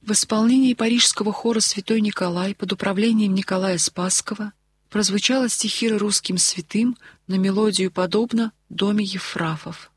В исполнении парижского хора «Святой Николай» под управлением Николая Спасского прозвучала стихира русским святым на мелодию подобно «Доме Евфрафов».